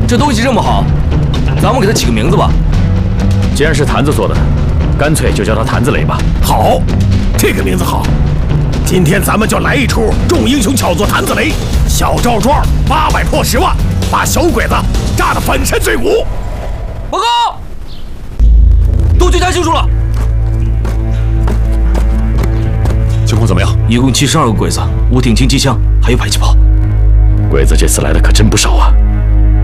这东西这么好，咱们给它起个名字吧。 既然是坛子做的，干脆就叫它坛子雷吧。 好，这个名字好。今天咱们就来一出众英雄巧作坛子雷，小赵庄800破10万，把小鬼子炸得粉身碎骨。 报告，都追查清楚了。 情况怎么样？ 一共72个鬼子，5挺轻机枪，还有迫击炮。 鬼子这次来的可真不少啊！